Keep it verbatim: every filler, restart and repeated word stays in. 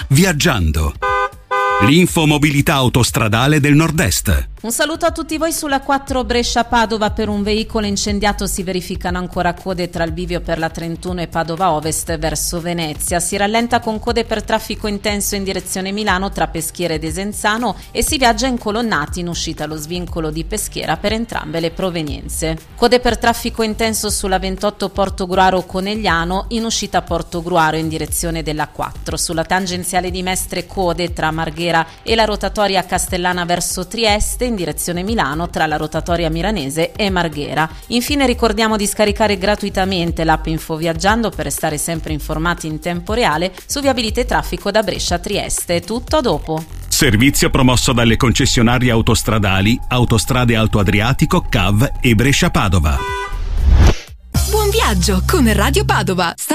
viaggiando. L'info mobilità autostradale del Nord-Est. Un saluto a tutti voi sulla quattro Brescia-Padova. Per un veicolo incendiato si verificano ancora code tra il bivio per la trentuno e Padova Ovest verso Venezia. Si rallenta con code per traffico intenso in direzione Milano tra Peschiera ed Desenzano e si viaggia incolonnati in uscita allo svincolo di Peschiera per entrambe le provenienze. Code per traffico intenso sulla ventotto Portogruaro-Conegliano in uscita Portogruaro in direzione della quattro. Sulla tangenziale di Mestre code tra Marghera e la rotatoria Castellana verso Trieste in direzione Milano tra la rotatoria milanese e Marghera. Infine ricordiamo di scaricare gratuitamente l'app Info Viaggiando per restare sempre informati in tempo reale su viabilità e traffico da Brescia a Trieste. Tutto a dopo. Servizio promosso dalle concessionarie autostradali Autostrade Alto Adriatico, C A V e Brescia Padova. Buon viaggio con Radio Padova.